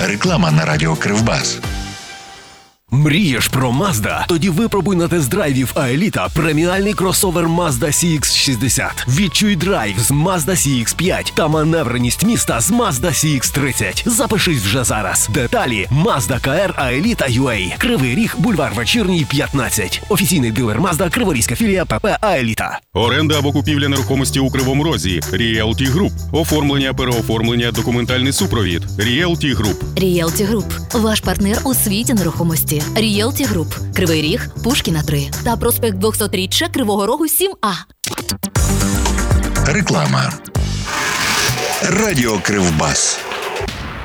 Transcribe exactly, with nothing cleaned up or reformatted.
Реклама на радіо Кривбас. Мрієш про Mazda? Тоді випробуй на тест-драйві в Аеліта преміальний кросовер Mazda сі ікс шістдесят. Відчуй драйв з Mazda сі ікс п'ять та маневреність міста з Mazda сі ікс тридцять. Запишись вже зараз. Деталі Mazda ка ар Аеліта ю ей. Кривий Ріг, бульвар Вечірній, п'ятнадцять. Офіційний дилер Mazda, Криворізька філія ПП Аеліта. Оренда або купівля нерухомості у Кривому Розі. Realty Group. Оформлення, переоформлення, документальний супровід. Realty Group. Realty Group. Ваш партнер у світі нерухомості. Realty Group. Кривий Ріг, Пушкіна три. Та проспект двохсотріччя Кривого Рогу сім А. Реклама. Радіо Кривбас.